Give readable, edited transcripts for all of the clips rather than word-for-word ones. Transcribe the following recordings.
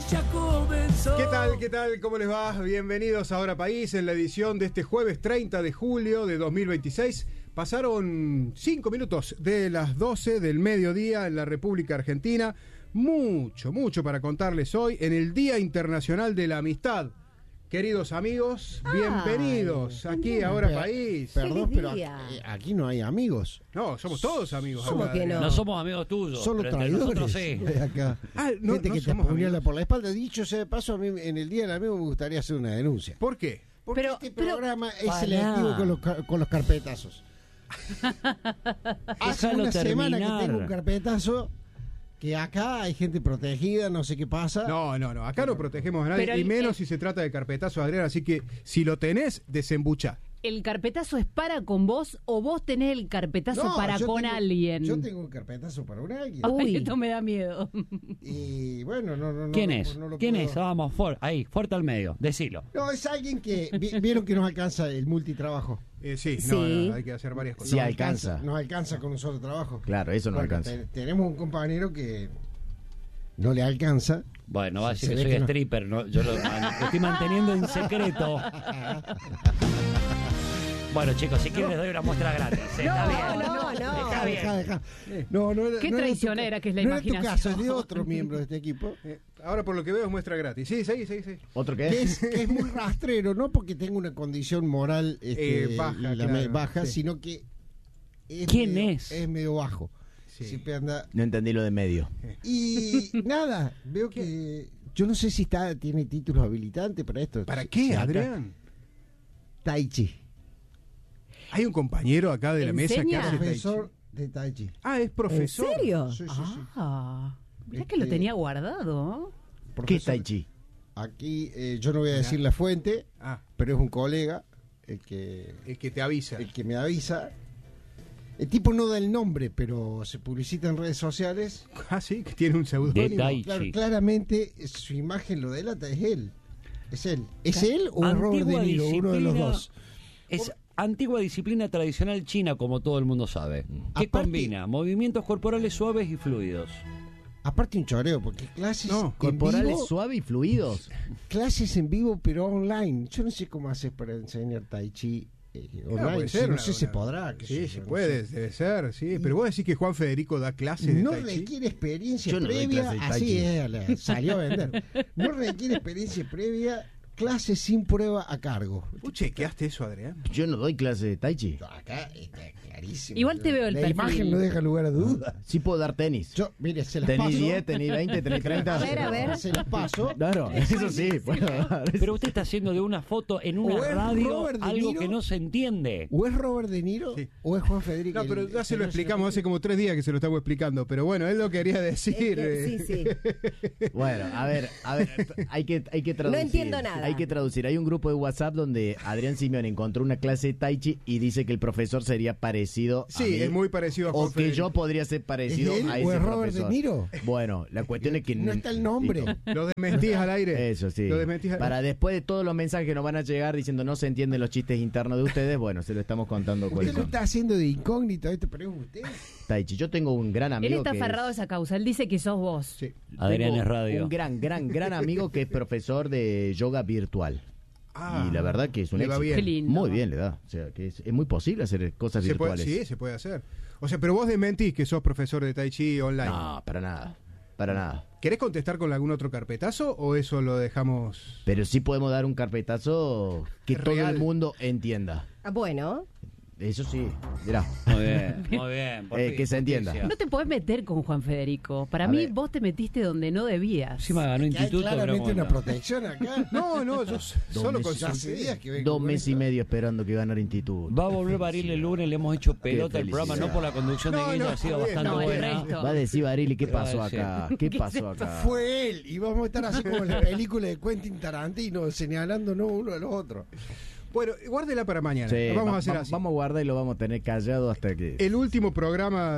ya comenzó. ¿Qué tal? ¿Qué tal? ¿Cómo les va? Bienvenidos a Ahora País en la edición de este jueves 30 de julio de 2026. Pasaron 5 minutos de las 12 del mediodía en la República Argentina. Mucho para contarles hoy en el Día Internacional de la Amistad. Queridos amigos, bienvenidos aquí a Ahora País. Perdón, pero aquí no hay amigos. No, somos todos amigos. ¿Cómo acá, que no? No somos amigos tuyos. Son los pero entre traidores. nosotros sí. De acá. Gente que te apuñala por la espalda. Dicho sea de paso, a mí en el Día del Amigo me gustaría hacer una denuncia. ¿Por qué? Porque Pero- este pero- programa es Pará. selectivo con los carpetazos. Hace Déjalo una semana terminar. que tengo un carpetazo, que acá hay gente protegida, no sé qué pasa. No. Acá no protegemos a nadie, Pero y el- menos si se trata de carpetazo, Adrián. Así que si lo tenés, desembuchá. ¿El carpetazo es para con vos o vos tenés el carpetazo No, para yo con tengo- alguien? Yo tengo un carpetazo para un alguien. Ay, esto me da miedo. Y bueno, no. ¿Quién no, es? no lo ¿Quién puedo- es? Vamos, ahí, fuerte al medio, decilo. No, es alguien que vieron que nos alcanza el multitrabajo. Sí, Sí. No, hay que hacer varias cosas. Sí, alcanza. Nos alcanza con un solo trabajo. Claro, eso no Bueno, alcanza. tenemos un compañero que no le alcanza. Bueno, va a Se decir que ve soy que no. stripper, ¿no? Yo lo estoy manteniendo en secreto. Bueno, chicos, si quieren les doy una muestra gratis. Está bien. Está bien. Deja. No era, Qué no era traicionera tu, que es la no era tu imaginación. caso, es de otro miembro de este equipo. Ahora por lo que veo es muestra gratis. Sí. ¿Otro qué Que es? es muy rastrero, no porque tenga una condición moral baja, baja, sí. sino que ¿Quién medio, es? Es medio bajo. Sí. Siempre anda. No entendí lo de medio. Y nada, veo que. Yo no sé si tiene títulos habilitantes para esto. ¿Para qué, Acá, Adrián? Tai Chi. Hay un compañero acá de la mesa que ¿Enseña? hace tai chi. Profesor de Tai Chi. Ah, es profesor. ¿En serio? Sí. Ah, mirá que lo Este- tenía guardado. ¿Qué es Profesor- Tai Chi? Aquí yo no voy a decir la fuente, Ah, pero es un colega el que te avisa. me avisa. El tipo no da el nombre, pero se publicita en redes sociales. Ah, sí, que tiene un De seudónimo. Tai Claro, Chi. claramente su imagen lo delata, es él. ¿Es él? ¿Es él o es Robert De Antigua Niro? Uno de los disciplina- dos. Es antigua disciplina tradicional china, como todo el mundo sabe. Que Aparte- combina movimientos corporales suaves y fluidos. Aparte un choreo, porque clases No, en Corporales vivo, suaves y fluidos. clases en vivo, pero online. Yo no sé cómo haces para enseñar Tai Chi online. puede Sí, ser no una- sé si una- podrá. qué sé Sí, yo, se no puede, sé. debe ser, sí. Pero vos decís que Juan Federico da clases de No tai chi. requiere experiencia Yo no doy previa, clase de Tai así Chi. es, salió a vender. No requiere experiencia previa, clases sin prueba a cargo. ¿Vos chequeaste eso, Adrián? Yo no doy clase de Tai Chi. Acá está clarísimo. Igual te veo el La perfil. imagen no deja lugar a duda. Sí puedo dar tenis. Yo, mire, se las Tenis paso. 10, tenis 20, tenis 30. A ver. Se las paso. Claro, eso sí. puedo dar. Pero usted está haciendo de una foto en una O es radio Robert De algo Niro. que no se entiende. O es Robert De Niro Sí. o es Juan Federico. No, pero ya se lo señor explicamos hace como 3 días que se lo estamos explicando. Pero bueno, él lo quería decir. Sí. Bueno, a ver, hay que traducir. No entiendo nada. Hay que traducir. Hay un grupo de WhatsApp donde Adrián Simeón encontró una clase de Tai Chi y dice que el profesor sería parecido a Sí, mí, es muy parecido a Juan o que Federico. yo podría ser parecido ¿Es él a o ese es Robert profesor. De Niro? Bueno, la cuestión es que No está el nombre. Listo. Lo desmentís al aire. Eso sí. Lo desmentís al Para después de todos los mensajes que nos van a llegar diciendo no se entienden los chistes internos de ustedes, bueno, se lo estamos contando Usted cuáles lo son. está haciendo de incógnito esto, pero es usted. Tai Chi, yo tengo un gran Él amigo está que aferrado a esa causa. Él dice que sos vos. Sí. Adrián tengo es radio. un gran amigo que es profesor de yoga virtual. Ah, Y la verdad que es un le va éxito. bien. Qué lindo. Muy bien le da. O sea, que es muy posible hacer cosas Se puede, virtuales. sí, se puede hacer. O sea, pero vos desmentís que sos profesor de Tai Chi online. No, para nada. Para nada. ¿Querés contestar con algún otro carpetazo o eso lo dejamos? Pero sí podemos dar un carpetazo que todo Real. el mundo entienda. Bueno, Eso sí. Mirá. Muy bien, muy bien. por fin, Que se entienda. justicia. No te podés meter con Juan Federico. Para A mí ver. vos te metiste donde no debías. Encima ganó Que hay instituto. pero claramente bueno. una protección acá. No, yo solo con meses. Hace días que vengo 2 con meses y esto. medio esperando que ganara instituto. Va a volver Baril el lunes, le hemos hecho pelota al felicidad. programa, no por la conducción de No, Guido, no, ha sido está bien. bastante No, el buena. resto. Va a decir Barili, ¿qué ¿Qué va a pasó decir? acá? ¿Qué pasó acá? Fue él. Y vamos a estar así como en la película de Quentin Tarantino, señalándonos uno a los otros. Bueno, guárdela para mañana. Sí, Lo vamos a hacer así. Vamos a guardar y lo vamos a tener callado hasta que... El último programa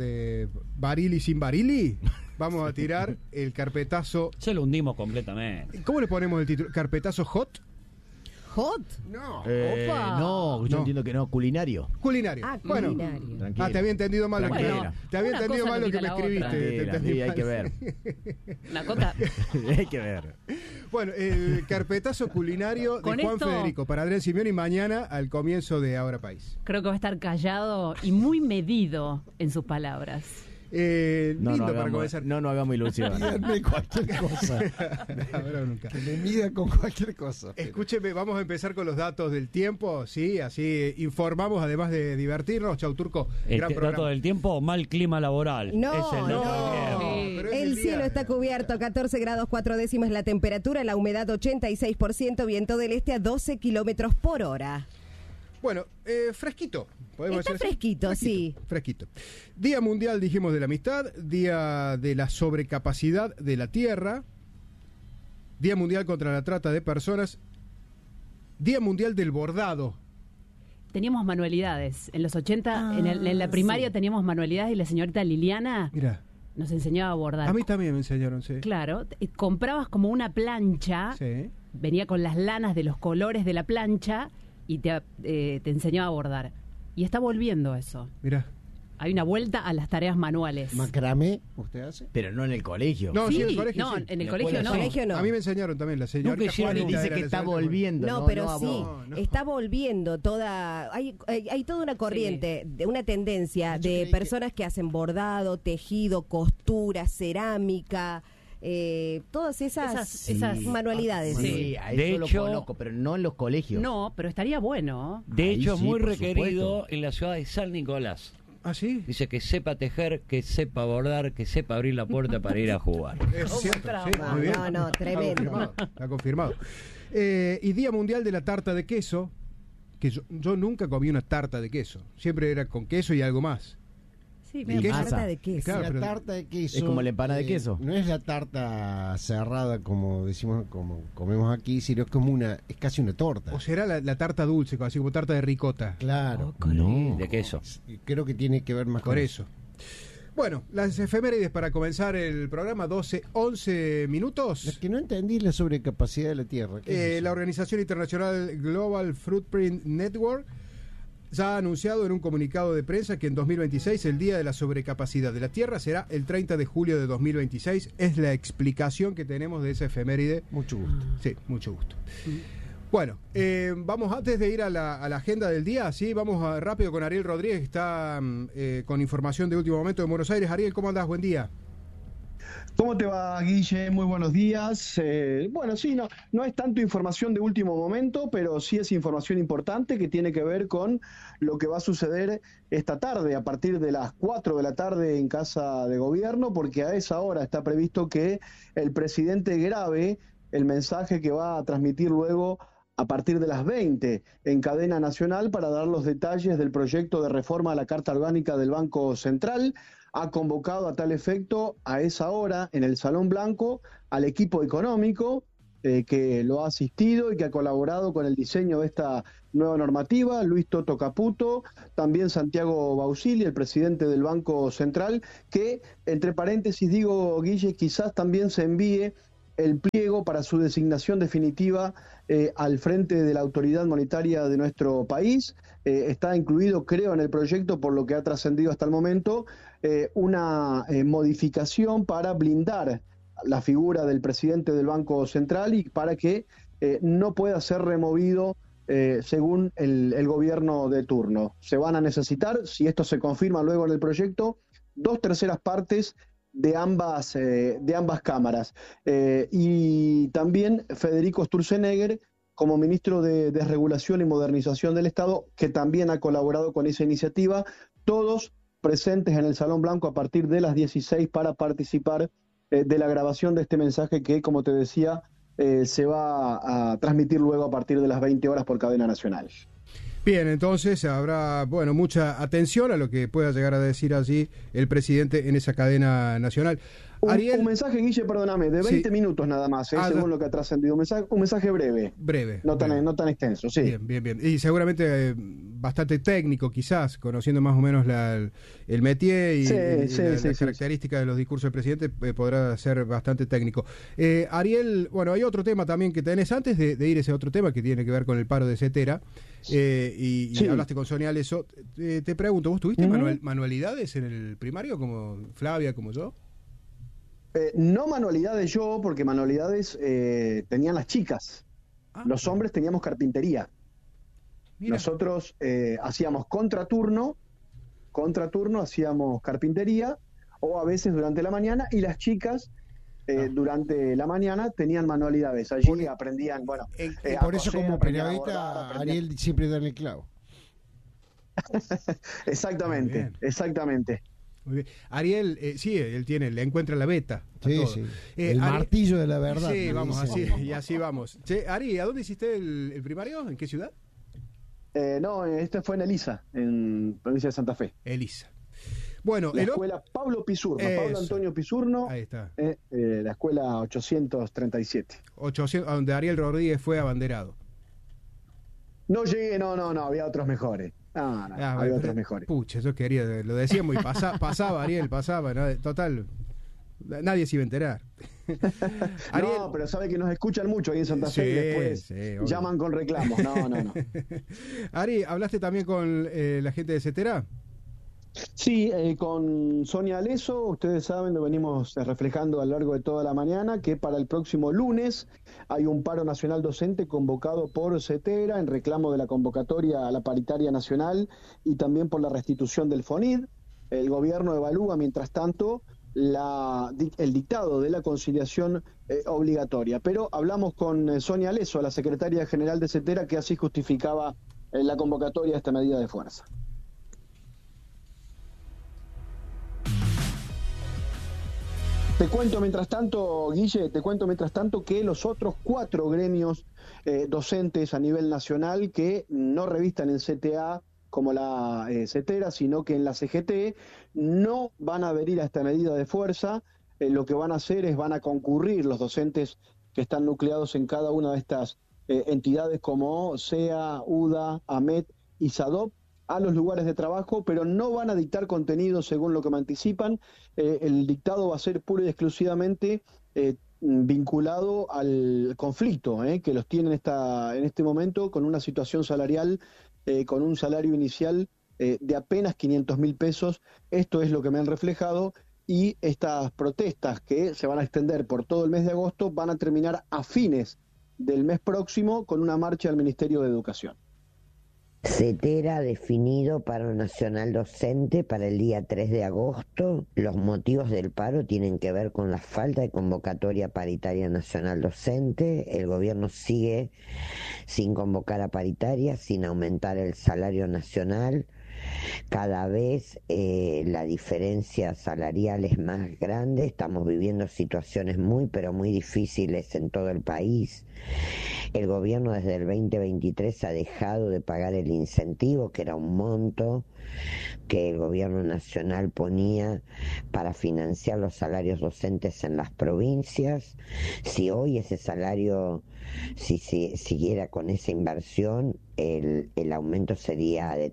de Barili sin Barili, vamos a tirar el carpetazo. Se lo hundimos completamente. ¿Cómo le ponemos el título? ¿Carpetazo hot? Hot. No. Opa. No, yo No. entiendo que no, culinario. Culinario. Ah, Bueno. culinario. Tranquila. Te había entendido mal lo que Tranquila. te había Una entendido cosa mal no lo que quita me la escribiste. otra. te entendí Sí, hay mal. que ver. Una cota. Hay que ver. Bueno, el carpetazo culinario de Con Juan esto- Federico para Adrián Simeone y mañana al comienzo de Ahora País. Creo que va a estar callado y muy medido en sus palabras. Lindo para hagamos, comenzar. no hagamos ilusiones. Díganme cualquier cosa. Ahora o nunca. Que me mida con cualquier cosa. Escúcheme, vamos a empezar con los datos del tiempo, ¿sí? Así informamos, además de divertirnos. Chau, Turco, gran Dato programa. del tiempo, mal clima laboral. No, Es el dato no. del tiempo. Sí. pero es El día. cielo está cubierto, 14 grados 4 décimas la temperatura, la humedad 86%, viento del este a 12 kilómetros por hora. Bueno, fresquito. ¿Podemos Está decir así? fresquito, sí. Fresquito. Día Mundial, dijimos, de la Amistad, Día de la Sobrecapacidad de la Tierra, Día Mundial contra la Trata de Personas, Día Mundial del Bordado. Teníamos manualidades. En los 80, en la primaria teníamos manualidades y la señorita Liliana Mira, nos enseñaba a bordar. a mí también me enseñaron, sí. Claro, comprabas como una plancha, Sí. venía con las lanas de los colores de la plancha y te enseñaba a bordar. Y está volviendo eso. Mira. Hay una vuelta a las tareas manuales. Macramé, ¿usted hace? Pero no en el colegio. No, Sí, sí, en el colegio no, sí. en el La colegio escuela no. sí. Colegio no. A mí me enseñaron también, la señorita Nunca hicieron, Juanita dice era que la está señorita volviendo. No, No, pero no a sí, vos. no. está volviendo toda, hay toda una corriente, de una tendencia Yo de creí que- personas que hacen bordado, tejido, costura, cerámica, todas esas Esas- manualidades. Sí, a De eso hecho- lo conozco, pero no en los colegios. No, pero estaría bueno. De Ahí hecho, es sí, muy por requerido supuesto. en la ciudad de San Nicolás. Ah, sí. Dice que sepa tejer, que sepa bordar, que sepa abrir la puerta para ir a jugar. Es cierto, sí, No, muy bien. no, tremendo. Está confirmado. Está confirmado. Y Día Mundial de la Tarta de Queso, que yo nunca comí una tarta de queso. Siempre era con queso y algo más. Sí, ¿Y Una qué? tarta Masa. de queso. Claro, la pero- tarta de queso Es como la empanada de queso. No es la tarta cerrada como decimos, como comemos aquí, sino es como es casi una torta. O será la tarta dulce, así como tarta de ricota. Claro. No. De queso. Creo que tiene que ver más Por con eso. Bueno, las efemérides para comenzar el programa, 11 La minutos. que no entendí es la sobrecapacidad de la Tierra. ¿Qué es eso? La Organización Internacional Global Footprint Network ya ha anunciado en un comunicado de prensa que en 2026 el Día de la Sobrecapacidad de la Tierra será el 30 de julio de 2026. Es la explicación que tenemos de esa efeméride. Mucho gusto. Sí, mucho gusto. Bueno, vamos antes de ir a la agenda del día, sí, vamos rápido con Ariel Rodríguez, que está con información de último momento de Buenos Aires. Ariel, ¿cómo andás? Buen día. ¿Cómo te va, Guille? Muy buenos días. Bueno, sí, no es tanto información de último momento, pero sí es información importante que tiene que ver con lo que va a suceder esta tarde, a partir de las 4 de la tarde en Casa de Gobierno, porque a esa hora está previsto que el presidente grabe el mensaje que va a transmitir luego a partir de las 20 en cadena nacional para dar los detalles del proyecto de reforma a la Carta Orgánica del Banco Central. Ha convocado a tal efecto a esa hora en el Salón Blanco al equipo económico que lo ha asistido y que ha colaborado con el diseño de esta nueva normativa, Luis Toto Caputo, también Santiago Bausili, el presidente del Banco Central, que, entre paréntesis digo, Guille, quizás también se envíe el pliego para su designación definitiva al frente de la autoridad monetaria de nuestro país. Está incluido, creo, en el proyecto, por lo que ha trascendido hasta el momento, una modificación para blindar la figura del presidente del Banco Central y para que no pueda ser removido según el gobierno de turno. Se van a necesitar, si esto se confirma luego en el proyecto, 2/3 partes de ambas cámaras. Y también Federico Sturzenegger, como ministro de Desregulación y Modernización del Estado, que también ha colaborado con esa iniciativa, todos presentes en el Salón Blanco a partir de las 16 para participar de la grabación de este mensaje que, como te decía, se va a transmitir luego a partir de las 20 horas por cadena nacional. Bien, entonces habrá, bueno, mucha atención a lo que pueda llegar a decir allí el presidente en esa cadena nacional. Un mensaje, Guille, perdóname, de 20 minutos nada más, según lo que ha trascendido. Un mensaje breve. Breve. No tan extenso, sí. Bien. Y seguramente bastante técnico, quizás, conociendo más o menos el métier y las características de los discursos del presidente, podrá ser bastante técnico. Ariel, bueno, hay otro tema también que tenés antes de ir a ese otro tema que tiene que ver con el paro de Cetera. Y hablaste con Sonia Aleso. Te pregunto, ¿vos tuviste manualidades en el primario, como Flavia, como yo? No manualidades yo, porque manualidades tenían las chicas. Los hombres teníamos carpintería. Mira. Nosotros hacíamos contraturno hacíamos carpintería, o a veces durante la mañana, y las chicas durante la mañana tenían manualidades. Allí aprendían, bueno. Por eso como periodista Ariel siempre da el clavo. Exactamente. Muy bien. Ariel, él le encuentra la beta. Sí. El martillo de la verdad. Sí, vamos, así vamos. Ari, ¿a dónde hiciste el primario? ¿En qué ciudad? No, este fue en Elisa, en provincia de Santa Fe. Elisa. Bueno, la escuela Pablo Pisurno, Pablo Antonio Pisurno. Ahí está. La escuela 837. Donde Ariel Rodríguez fue abanderado. No llegué, no, había otros mejores. Había otros mejores. Pucha, yo quería, lo decíamos y pasaba, Ariel, total, nadie se iba a enterar. Ariel, no, pero sabe que nos escuchan mucho ahí en Santa Fe y después llaman con reclamos. No. Ari, ¿hablaste también con la gente de Cetera? Sí, con Sonia Aleso, ustedes saben, lo venimos reflejando a lo largo de toda la mañana, que para el próximo lunes hay un paro nacional docente convocado por Cetera en reclamo de la convocatoria a la paritaria nacional y también por la restitución del FONID. El gobierno evalúa, mientras tanto, el dictado de la conciliación obligatoria. Pero hablamos con Sonia Aleso, la secretaria general de Cetera, que así justificaba la convocatoria a esta medida de fuerza. Te cuento mientras tanto, Guille, que los otros 4 gremios docentes a nivel nacional que no revistan en CTA como la Cetera, sino que en la CGT, no van a adherir a esta medida de fuerza. Lo que van a hacer es van a concurrir los docentes que están nucleados en cada una de estas entidades como SEA, UDA, AMET y SADOP, a los lugares de trabajo, pero no van a dictar contenidos según lo que me anticipan. El dictado va a ser pura y exclusivamente vinculado al conflicto que los tiene en este momento, con una situación salarial, con un salario inicial de apenas 500.000 pesos. Esto es lo que me han reflejado, y estas protestas, que se van a extender por todo el mes de agosto, van a terminar a fines del mes próximo con una marcha al Ministerio de Educación. Cetera ha definido paro nacional docente para el día 3 de agosto. Los motivos del paro tienen que ver con la falta de convocatoria paritaria nacional docente. El gobierno sigue sin convocar a paritaria, sin aumentar el salario nacional. Cada vez la diferencia salarial es más grande. Estamos viviendo situaciones muy difíciles en todo el país. El gobierno desde el 2023 ha dejado de pagar el incentivo, que era un monto que el gobierno nacional ponía para financiar los salarios docentes en las provincias. Si hoy ese salario, si siguiera con esa inversión, el aumento sería de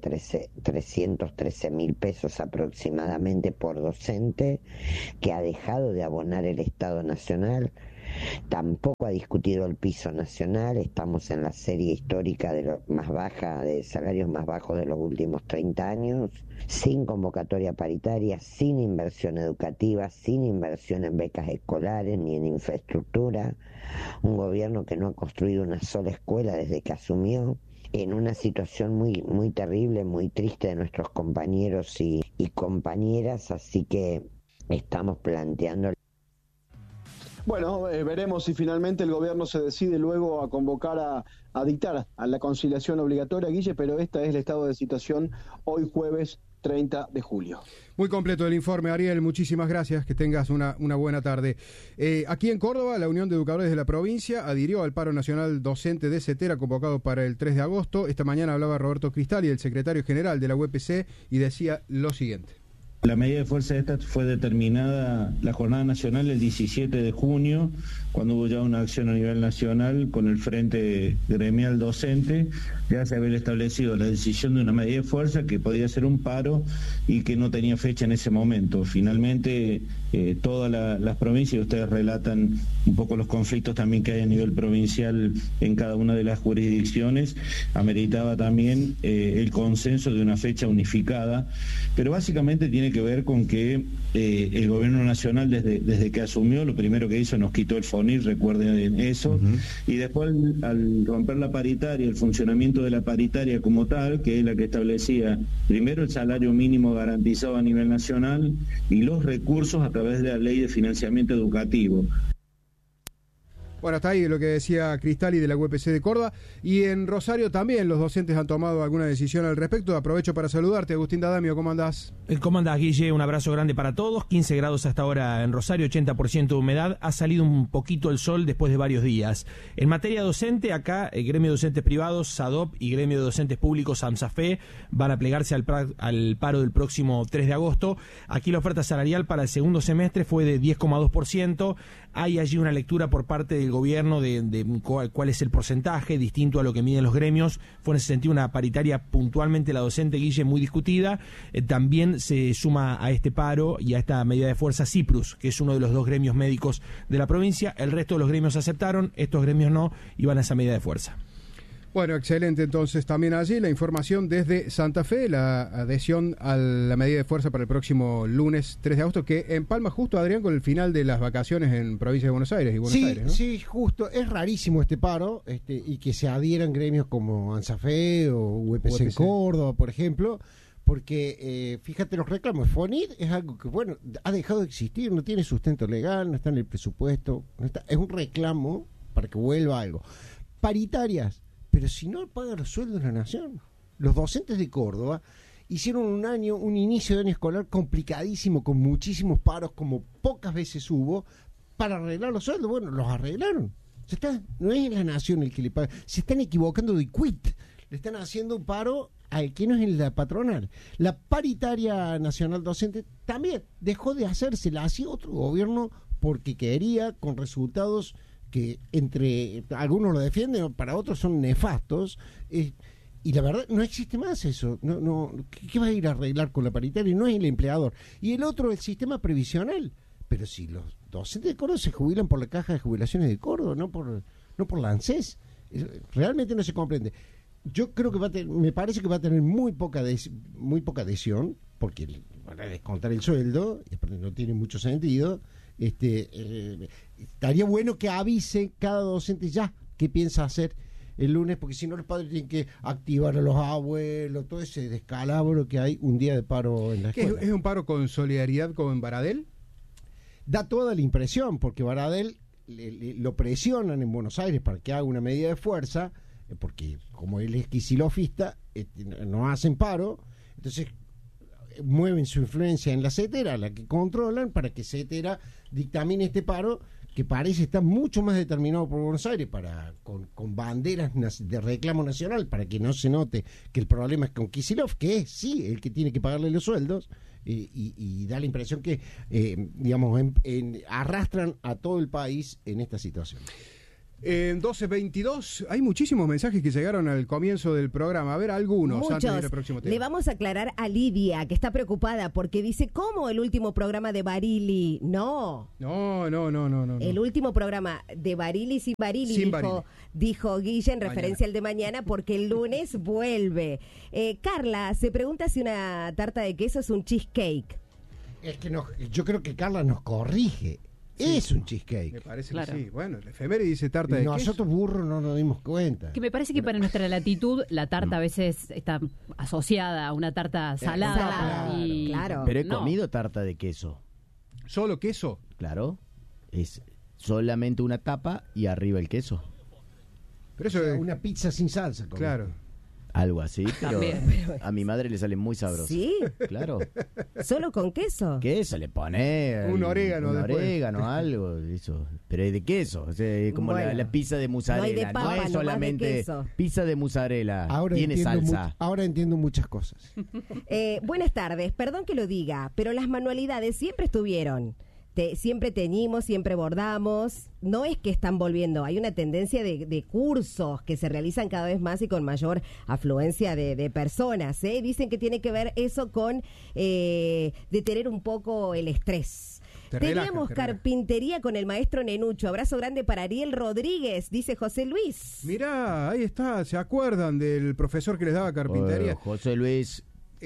313.000 pesos aproximadamente por docente, que ha dejado de abonar el Estado Nacional. Tampoco ha discutido el piso nacional. Estamos en la serie histórica de salarios más bajos de los últimos 30 años, sin convocatoria paritaria, sin inversión educativa, sin inversión en becas escolares ni en infraestructura. Un gobierno que no ha construido una sola escuela desde que asumió, en una situación muy terrible, muy triste de nuestros compañeros y compañeras. Así que estamos planteando. Bueno, veremos si finalmente el gobierno se decide luego a convocar a dictar a la conciliación obligatoria, Guille, pero este es el estado de situación hoy jueves 30 de julio. Muy completo el informe, Ariel, muchísimas gracias, que tengas una buena tarde. Aquí en Córdoba, la Unión de Educadores de la provincia adhirió al paro nacional docente de Cetera convocado para el 3 de agosto. Esta mañana hablaba Roberto Cristali, el secretario general de la UPC, y decía lo siguiente. La medida de fuerza esta fue determinada la jornada nacional el 17 de junio, cuando hubo ya una acción a nivel nacional con el Frente Gremial Docente. Ya se había establecido la decisión de una medida de fuerza que podía ser un paro y que no tenía fecha en ese momento. Finalmente, todas las provincias, ustedes relatan un poco los conflictos también que hay a nivel provincial en cada una de las jurisdicciones, ameritaba también el consenso de una fecha unificada, pero básicamente tiene que ver con que el gobierno nacional desde que asumió, lo primero que hizo, nos quitó el FONIR, recuerden eso, y después al romper la paritaria, el funcionamiento de la paritaria como tal, que es la que establecía primero el salario mínimo garantizado a nivel nacional y los recursos a través de la ley de financiamiento educativo. Bueno, hasta ahí lo que decía Cristali de la UPC de Córdoba. Y en Rosario también los docentes han tomado alguna decisión al respecto. Aprovecho para saludarte, Agustín D'Adamio, ¿cómo andás? ¿Cómo andás, Guille? Un abrazo grande para todos. 15 grados hasta ahora en Rosario, 80% de humedad. Ha salido un poquito el sol después de varios días. En materia docente, acá el gremio de docentes privados, SADOP, y gremio de docentes públicos, AMSAFE, van a plegarse al paro del próximo 3 de agosto. Aquí la oferta salarial para el segundo semestre fue de 10,2%. Hay allí una lectura por parte del gobierno de cuál es el porcentaje, distinto a lo que miden los gremios. Fue en ese sentido una paritaria puntualmente la docente, Guille, muy discutida. También se suma a este paro y a esta medida de fuerza CIPRUS, que es uno de los dos gremios médicos de la provincia. El resto de los gremios aceptaron, estos gremios no, y van a esa medida de fuerza. Bueno, excelente. Entonces también allí la información desde Santa Fe, la adhesión a la medida de fuerza para el próximo lunes 3 de agosto, que empalma justo, Adrián, con el final de las vacaciones en provincia de Buenos Aires y Buenos Aires, ¿no? Sí, justo. Es rarísimo este paro y que se adhieran gremios como ANSAFE o UPC en Córdoba, por ejemplo, porque fíjate los reclamos. FONIR es algo que, bueno, ha dejado de existir, no tiene sustento legal, no está en el presupuesto, es un reclamo para que vuelva algo. Paritarias. Pero si no pagan los sueldos de la nación. Los docentes de Córdoba hicieron un inicio de año escolar complicadísimo, con muchísimos paros, como pocas veces hubo, para arreglar los sueldos. Bueno, los arreglaron. No es la nación el que le paga. Se están equivocando de quit. Le están haciendo un paro al que no es en la patronal. La paritaria nacional docente también dejó de hacerse. La hacía otro gobierno porque quería, con resultados que entre algunos lo defienden, para otros son nefastos, y la verdad no existe más eso. ¿Qué va a ir a arreglar con la paritaria? No es el empleador. Y el otro, el sistema previsional. Pero si los docentes de Córdoba se jubilan por la Caja de Jubilaciones de Córdoba, no por la ANSES, realmente no se comprende. Yo creo que me parece que va a tener muy poca adhesión, porque van a descontar el sueldo, y no tiene mucho sentido. Estaría bueno que avise cada docente ya qué piensa hacer el lunes, porque si no los padres tienen que activar a los abuelos, todo ese descalabro que hay un día de paro en la escuela. ¿Es un paro con solidaridad con Baradel? Da toda la impresión, porque Baradel lo presionan en Buenos Aires para que haga una medida de fuerza, porque como él es quisilofista, no hacen paro, entonces mueven su influencia en la CETERA, la que controlan, para que CETERA dictamine este paro, que parece estar mucho más determinado por Buenos Aires, con banderas de reclamo nacional, para que no se note que el problema es con Kicillof, que es sí el que tiene que pagarle los sueldos, y da la impresión que arrastran a todo el país en esta situación. En 12:22 hay muchísimos mensajes que llegaron al comienzo del programa. A ver, algunos. Muchos. Antes de ir al próximo tema. Le vamos a aclarar a Lidia, que está preocupada porque dice, ¿cómo el último programa de Barili? No. No. El último programa de Barili sin Barili, dijo Guille en referencia al de mañana, porque el lunes vuelve. Carla se pregunta si una tarta de queso es un cheesecake. Es que yo creo que Carla nos corrige. Sí, es un cheesecake. Me parece que sí. Bueno, el efeméride dice tarta de queso. Nosotros burros no nos dimos cuenta. Que me parece que para nuestra latitud la tarta a veces está asociada a una tarta salada. Claro. Pero he comido tarta de queso. ¿Solo queso? Claro. Es solamente una tapa y arriba el queso. Pero eso es una pizza sin salsa. Claro. Algo así, pero También. a mi madre le sale muy sabroso. ¿Sí? Claro. ¿Solo con queso? Queso le pone. Un orégano después. orégano, algo. Eso. Pero es de queso. O sea, como Bueno. la pizza de mozzarella. No hay de papa, no es nomás de solamente queso. pizza de mozzarella. Ahora Tiene entiendo salsa. ahora entiendo muchas cosas. Buenas tardes, perdón que lo diga, pero las manualidades siempre estuvieron. Siempre teñimos, siempre bordamos. No es que están volviendo, hay una tendencia de cursos que se realizan cada vez más y con mayor afluencia de personas. Dicen que tiene que ver eso con detener un poco el estrés. Teníamos carpintería con el maestro Nenucho. Abrazo grande para Ariel Rodríguez, dice José Luis. Mirá, ahí está, ¿se acuerdan del profesor que les daba carpintería? José Luis.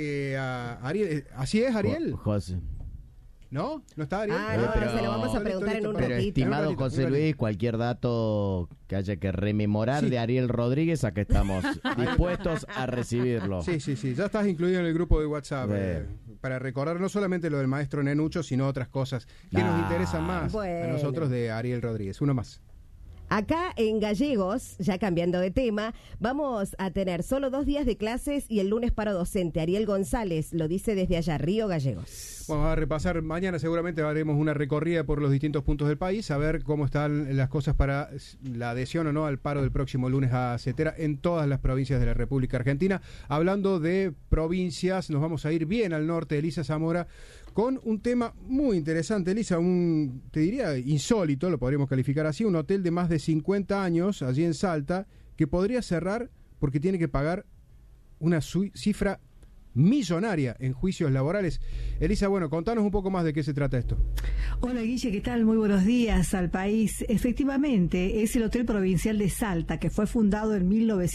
Ariel, ¿así es, Ariel? José. ¿No? ¿No está Ariel? No, se lo vamos a preguntar en un Pero ratito. estimado José Luis, cualquier dato que haya que rememorar de Ariel Rodríguez, acá estamos dispuestos a recibirlo. Sí, ya estás incluido en el grupo de WhatsApp para recordar no solamente lo del maestro Nenucho, sino otras cosas que nos interesan más a nosotros de Ariel Rodríguez. Uno más. Acá en Gallegos, ya cambiando de tema, vamos a tener solo 2 días de clases y el lunes paro docente. Ariel González lo dice desde allá, Río Gallegos. Vamos a repasar, mañana seguramente haremos una recorrida por los distintos puntos del país, a ver cómo están las cosas para la adhesión o no al paro del próximo lunes a CETERA en todas las provincias de la República Argentina. Hablando de provincias, nos vamos a ir bien al norte, Elisa Zamora, con un tema muy interesante, Elisa, te diría insólito, lo podríamos calificar así, un hotel de más de 50 años allí en Salta que podría cerrar porque tiene que pagar una cifra millonaria en juicios laborales. Elisa, bueno, contanos un poco más de qué se trata esto. Hola Guille, ¿qué tal? Muy buenos días al país. Efectivamente, es el Hotel Provincial de Salta, que fue fundado en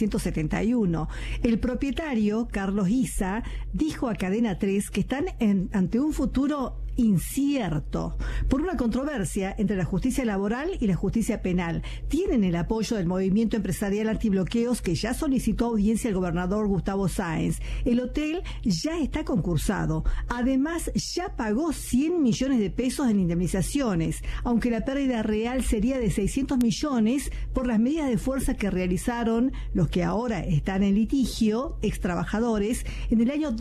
1971. El propietario, Carlos Isa, dijo a Cadena 3 que están ante un futuro incierto por una controversia entre la justicia laboral y la justicia penal. Tienen el apoyo del movimiento empresarial antibloqueos que ya solicitó audiencia al gobernador Gustavo Sáenz. El hotel ya está concursado. Además, ya pagó 100 millones de pesos en indemnizaciones, aunque la pérdida real sería de 600 millones por las medidas de fuerza que realizaron los que ahora están en litigio, extrabajadores, en el año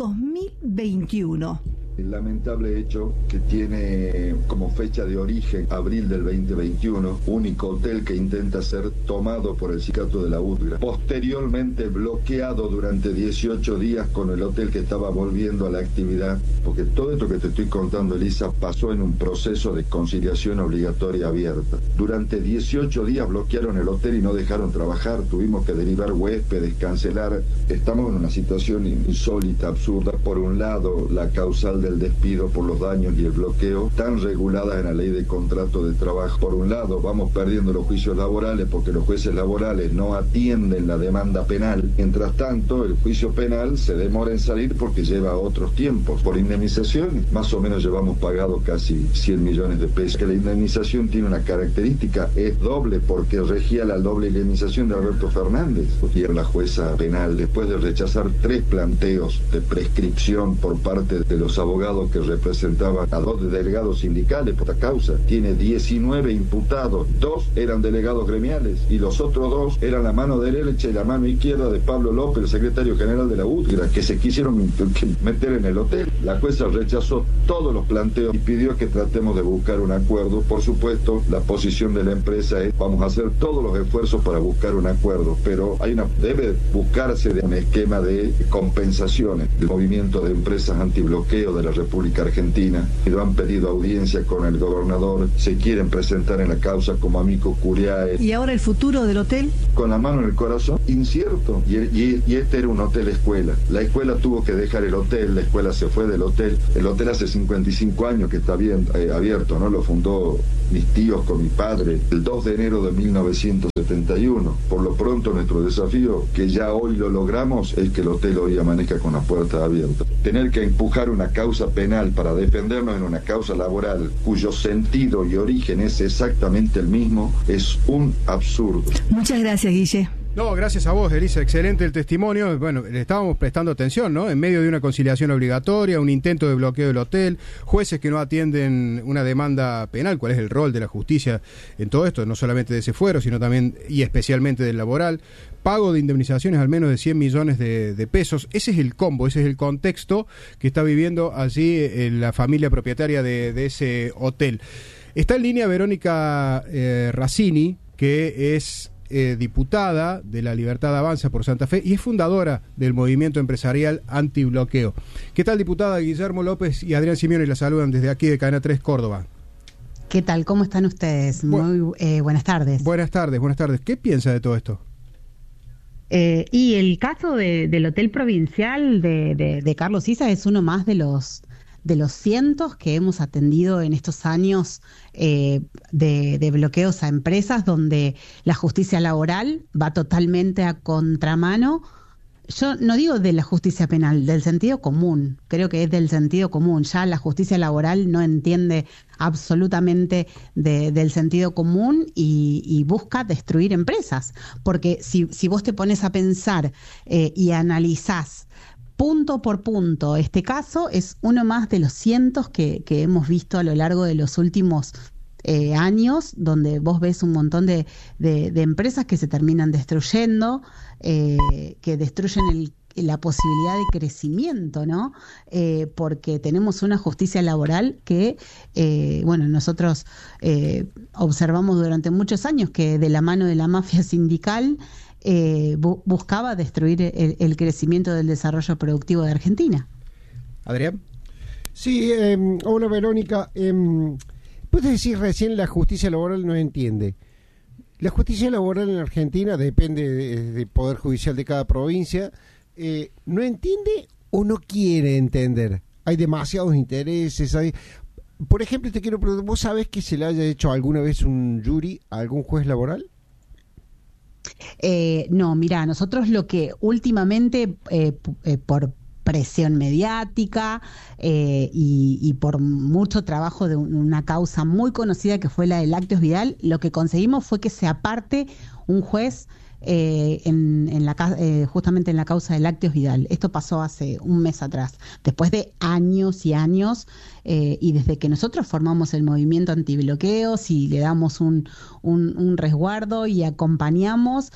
2021. El lamentable hecho que tiene como fecha de origen abril del 2021, único hotel que intenta ser tomado por el sindicato de la UTGRA. Posteriormente bloqueado durante 18 días con el hotel que estaba volviendo a la actividad, porque todo esto que te estoy contando, Elisa, pasó en un proceso de conciliación obligatoria abierta. Durante 18 días bloquearon el hotel y no dejaron trabajar, tuvimos que derivar huéspedes, cancelar. Estamos en una situación insólita, absurda. Por un lado, la causal del despido por los daños y el bloqueo tan reguladas en la ley de contrato de trabajo. Por un lado, vamos perdiendo los juicios laborales porque los jueces laborales no atienden la demanda penal. Mientras tanto, el juicio penal se demora en salir porque lleva otros tiempos. Por indemnización, más o menos llevamos pagado casi 100 millones de pesos. Que la indemnización tiene una característica, es doble porque regía la doble indemnización de Alberto Fernández. Y era la jueza penal, después de rechazar 3 planteos de prescripción por parte de los abogados que representaban a 2 delegados sindicales por esta causa. Tiene 19 imputados, 2 eran delegados gremiales y los otros 2 eran la mano derecha y la mano izquierda de Pablo López, el secretario general de la UTGRA, que se quisieron meter en el hotel. La jueza rechazó todos los planteos y pidió que tratemos de buscar un acuerdo. Por supuesto, la posición de la empresa es: vamos a hacer todos los esfuerzos para buscar un acuerdo, pero debe buscarse de un esquema de compensaciones. El movimiento de empresas antibloqueo de la República Argentina y han pedido audiencia con el gobernador, se quieren presentar en la causa como amicus curiae. ¿Y ahora el futuro del hotel? Con la mano en el corazón, incierto. Y este era un hotel escuela. La escuela tuvo que dejar el hotel, la escuela se fue del hotel. El hotel hace 55 años que está bien abierto, ¿no? Lo fundó mis tíos con mi padre el 2 de enero de 1971. Por lo pronto, nuestro desafío, que ya hoy lo logramos, es que el hotel hoy amanezca con las puertas abiertas. Tener que empujar una causa penal para defendernos en una causa laboral cuyo sentido y origen es exactamente el mismo, es un absurdo. Muchas gracias, Guille. No, gracias a vos, Elisa, excelente el testimonio. Bueno, le estábamos prestando atención, ¿no? En medio de una conciliación obligatoria, un intento de bloqueo del hotel, jueces que no atienden una demanda penal, ¿cuál es el rol de la justicia en todo esto? No solamente de ese fuero, sino también y especialmente del laboral, pago de indemnizaciones al menos de 100 millones de pesos. Ese es el combo, ese es el contexto que está viviendo allí la familia propietaria de ese hotel. Está en línea Verónica Razzini, que es diputada de La Libertad Avanza por Santa Fe y es fundadora del movimiento empresarial antibloqueo. ¿Qué tal, diputada? Guillermo López y Adrián Simeoni la saludan desde aquí de Cadena 3 Córdoba. ¿Qué tal? ¿Cómo están ustedes? Muy buenas tardes. Buenas tardes. ¿Qué piensa de todo esto? Y el caso del Hotel Provincial de Carlos Issa es uno más de los cientos que hemos atendido en estos años de bloqueos a empresas donde la justicia laboral va totalmente a contramano. Yo no digo de la justicia penal, del sentido común, creo que es del sentido común. Ya la justicia laboral no entiende absolutamente del sentido común y busca destruir empresas, porque si vos te pones a pensar y analizás punto por punto, este caso es uno más de los cientos que hemos visto a lo largo de los últimos años, donde vos ves un montón de empresas que se terminan destruyendo, que destruyen la posibilidad de crecimiento, ¿no? Porque tenemos una justicia laboral que, nosotros observamos durante muchos años que de la mano de la mafia sindical buscaba destruir el crecimiento del desarrollo productivo de Argentina. Adrián. Sí, hola Verónica. Puedes decir recién la justicia laboral no entiende. La justicia laboral en Argentina depende del poder judicial de cada provincia. ¿No entiende o no quiere entender? Hay demasiados intereses. Por ejemplo, te quiero preguntar, ¿vos sabés que se le haya hecho alguna vez un jury a algún juez laboral? No, mira, nosotros lo que últimamente por presión mediática y por mucho trabajo de una causa muy conocida que fue la de Lácteos Vidal, lo que conseguimos fue que se aparte un juez justamente en la causa de Lácteos Vidal. Esto pasó hace un mes atrás, después de años y años, y desde que nosotros formamos el movimiento antibloqueos y le damos un resguardo y acompañamos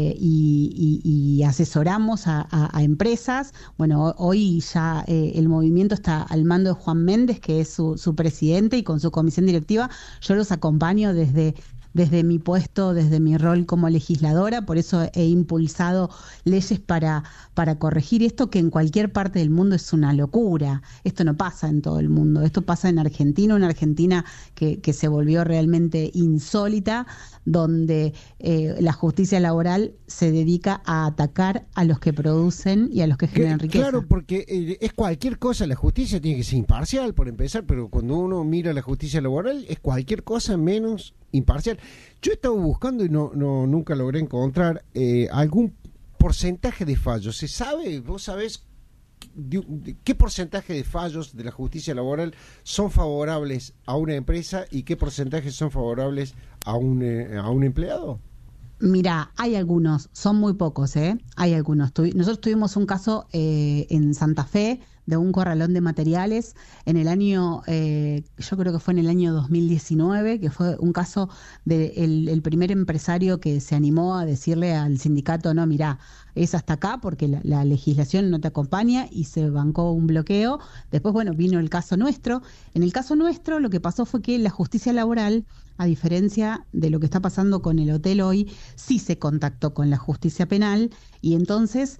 y asesoramos a empresas. Bueno, hoy ya el movimiento está al mando de Juan Méndez, que es su presidente, y con su comisión directiva yo los acompaño desde mi puesto, desde mi rol como legisladora. Por eso he impulsado leyes para corregir esto, que en cualquier parte del mundo es una locura. Esto no pasa en todo el mundo, esto pasa en Argentina, una Argentina que se volvió realmente insólita, donde la justicia laboral se dedica a atacar a los que producen y a los que generan riqueza. Claro, porque es cualquier cosa. La justicia tiene que ser imparcial, por empezar, pero cuando uno mira la justicia laboral es cualquier cosa menos imparcial. Yo he estado buscando y nunca logré encontrar algún porcentaje de fallos. ¿Se sabe? ¿Vos sabés qué porcentaje de fallos de la justicia laboral son favorables a una empresa y qué porcentaje son favorables a un empleado? Mira, hay algunos, son muy pocos, hay algunos. Nosotros tuvimos un caso en Santa Fe de un corralón de materiales en el año, yo creo que fue en el año 2019, que fue un caso del primer empresario que se animó a decirle al sindicato, no, mirá, es hasta acá porque la legislación no te acompaña, y se bancó un bloqueo. Después, bueno, vino el caso nuestro. En el caso nuestro lo que pasó fue que la justicia laboral, a diferencia de lo que está pasando con el hotel hoy, sí se contactó con la justicia penal, y entonces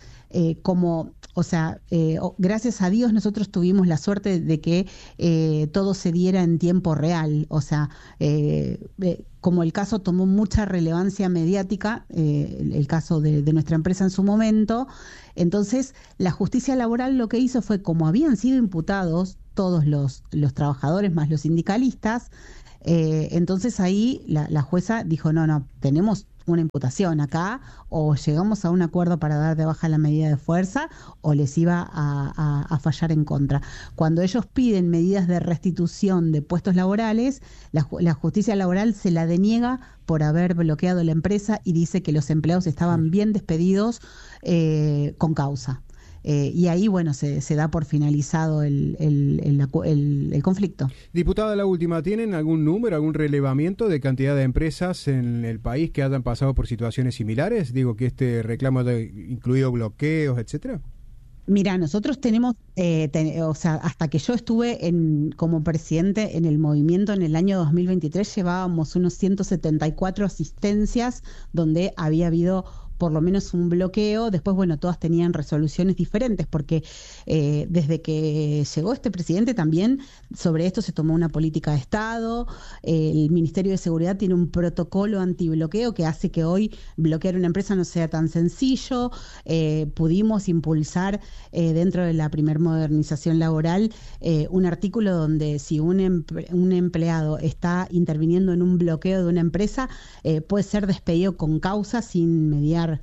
gracias a Dios nosotros tuvimos la suerte de que todo se diera en tiempo real. O sea, como el caso tomó mucha relevancia mediática, el caso de nuestra empresa en su momento, entonces la justicia laboral lo que hizo fue, como habían sido imputados todos los trabajadores más los sindicalistas, entonces ahí la jueza dijo, no, tenemos una imputación. Acá o llegamos a un acuerdo para dar de baja la medida de fuerza o les iba a fallar en contra. Cuando ellos piden medidas de restitución de puestos laborales, la justicia laboral se la deniega por haber bloqueado la empresa y dice que los empleados estaban bien despedidos con causa. Y ahí, bueno, se da por finalizado el conflicto. Diputada, la última, ¿tienen algún número, algún relevamiento de cantidad de empresas en el país que hayan pasado por situaciones similares? Digo, que este reclamo haya incluido bloqueos, etcétera. Mira, nosotros tenemos, o sea, hasta que yo estuve como presidente en el movimiento en el año 2023, llevábamos unos 174 asistencias donde había habido por lo menos un bloqueo. Después, bueno, todas tenían resoluciones diferentes, porque desde que llegó este presidente también sobre esto se tomó una política de Estado. El Ministerio de Seguridad tiene un protocolo antibloqueo que hace que hoy bloquear una empresa no sea tan sencillo. Pudimos impulsar dentro de la primer modernización laboral un artículo donde si un empleado está interviniendo en un bloqueo de una empresa, puede ser despedido con causa sin mediar.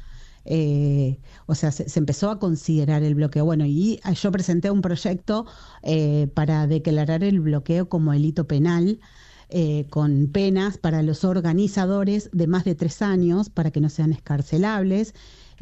O sea, se empezó a considerar el bloqueo. Bueno, y yo presenté un proyecto para declarar el bloqueo como delito penal, con penas para los organizadores de más de 3 años para que no sean excarcelables.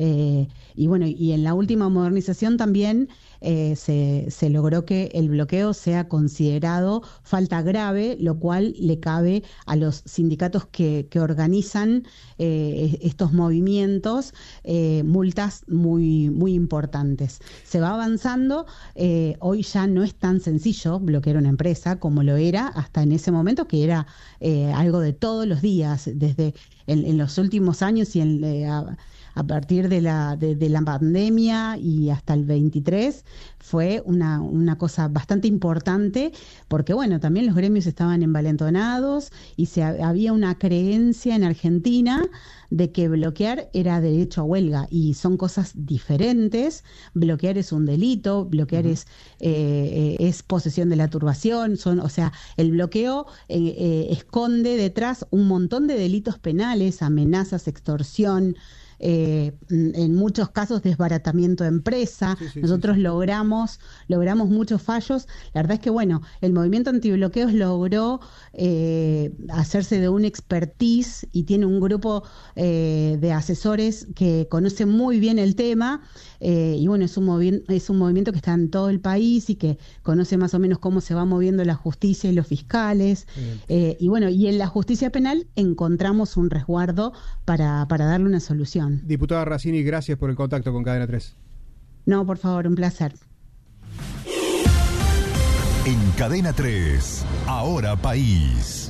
Y bueno, y en la última modernización también se logró que el bloqueo sea considerado falta grave, lo cual le cabe a los sindicatos que organizan estos movimientos multas muy, muy importantes. Se va avanzando. Hoy ya no es tan sencillo bloquear una empresa como lo era hasta en ese momento, que era algo de todos los días, desde en los últimos años y a partir de la pandemia y hasta el 23 fue una cosa bastante importante, porque bueno, también los gremios estaban envalentonados y había una creencia en Argentina de que bloquear era derecho a huelga, y son cosas diferentes. Bloquear es un delito, bloquear es posesión de la turbación, o sea, el bloqueo esconde detrás un montón de delitos penales, amenazas, extorsión, en muchos casos desbaratamiento de empresa. Nosotros logramos muchos fallos. La verdad es que bueno, el movimiento antibloqueos logró hacerse de un expertise y tiene un grupo de asesores que conocen muy bien el tema, y bueno, es un movimiento que está en todo el país y que conoce más o menos cómo se va moviendo la justicia y los fiscales, y bueno, y en la justicia penal encontramos un resguardo para darle una solución. Diputada Racini, gracias por el contacto con Cadena 3. No, por favor, un placer. En Cadena 3, Ahora País.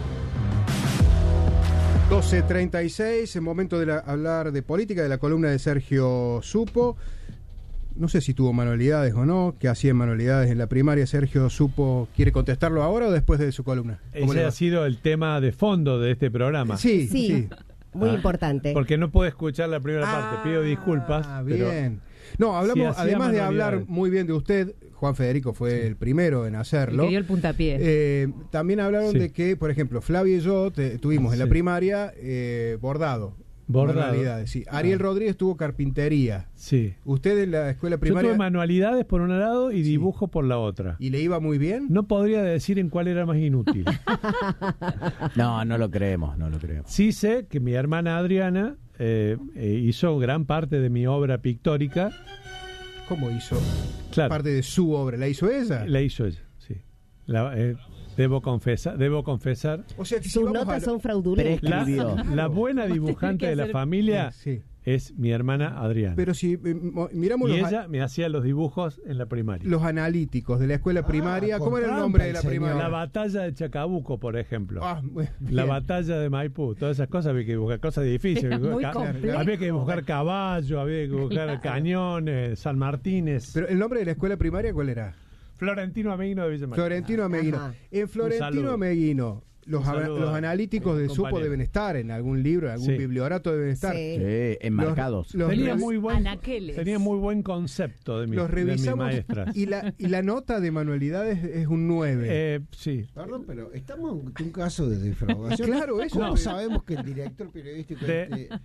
12:36, es momento de hablar de política, de la columna de Sergio Supo. No sé si tuvo manualidades o no, que hacía manualidades en la primaria. Sergio Supo, ¿quiere contestarlo ahora o después de su columna? Ese ha sido el tema de fondo de este programa. Sí. Muy importante. Porque no puedo escuchar la primera parte, pido disculpas. Bien. No, hablamos, si además de hablar muy bien de usted, Juan Federico fue el primero en hacerlo. El que dio el puntapié. También hablaron de que, por ejemplo, Flavia y yo tuvimos en la primaria bordado. Manualidades, sí. Ariel Rodríguez tuvo carpintería. Sí. Usted en la escuela primaria... Yo tuve manualidades por un lado y dibujo por la otra. ¿Y le iba muy bien? No podría decir en cuál era más inútil. No lo creemos. Sí sé que mi hermana Adriana hizo gran parte de mi obra pictórica. ¿Cómo hizo? Claro. Parte de su obra. ¿La hizo ella? La hizo ella, sí. Debo confesar. O sea, que sus notas son fraudulentas. La buena dibujante de la familia es mi hermana Adriana. Pero si miramos ella me hacía los dibujos en la primaria. Los analíticos de la escuela primaria. ¿Cómo era el nombre de la primaria? La batalla de Chacabuco, por ejemplo. La batalla de Maipú. Todas esas cosas había que dibujar, cosas difíciles. Había que dibujar caballos, había que dibujar cañones, San Martínez. Pero el nombre de la escuela primaria, ¿cuál era? Florentino Ameguino de Villa María. Florentino Ameguino. En Florentino Ameguino, Los analíticos de Supo deben estar en algún libro, en algún bibliorato deben estar. Sí, enmarcados. Tenía muy buen concepto de los revisamos de mi maestra. Y la nota de manualidades es un 9. Sí. Perdón, pero estamos en un caso de defraudación. Claro, eso. ¿Cómo sabemos que el director periodístico